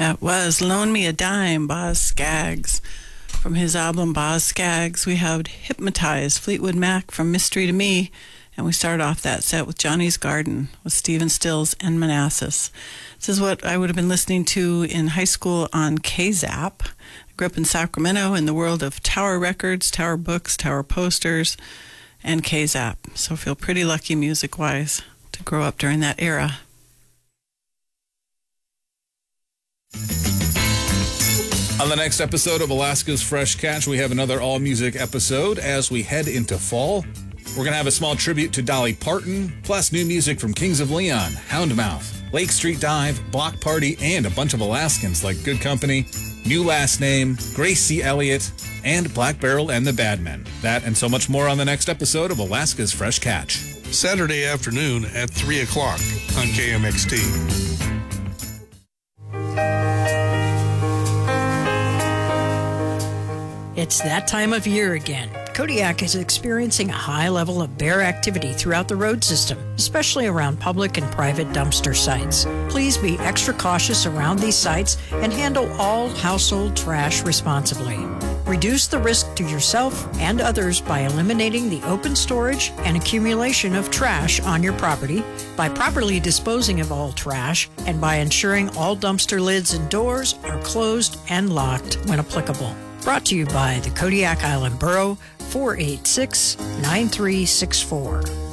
That was Loan Me a Dime, Boz Scaggs. From his album Boz Scaggs, we have Hypnotized, Fleetwood Mac from Mystery to Me. And we started off that set with Johnny's Garden with Stephen Stills and Manassas. This is what I would have been listening to in high school on KZAP. I grew up in Sacramento in the world of Tower Records, Tower Books, Tower Posters, and KZAP. So I feel pretty lucky music-wise to grow up during that era. On the next episode of Alaska's Fresh Catch, we have another all-music episode as we head into fall. We're going to have a small tribute to Dolly Parton, plus new music from Kings of Leon, Houndmouth, Lake Street Dive, Block Party, and a bunch of Alaskans like Good Company, New Last Name, Grace C. Elliott, and Black Barrel and the Badmen. That and so much more on the next episode of Alaska's Fresh Catch. Saturday afternoon at 3 o'clock on KMXT. It's that time of year again. Kodiak is experiencing a high level of bear activity throughout the road system, especially around public and private dumpster sites. Please be extra cautious around these sites and handle all household trash responsibly. Reduce the risk to yourself and others by eliminating the open storage and accumulation of trash on your property, by properly disposing of all trash, and by ensuring all dumpster lids and doors are closed and locked when applicable. Brought to you by the Kodiak Island Borough, 486-9364.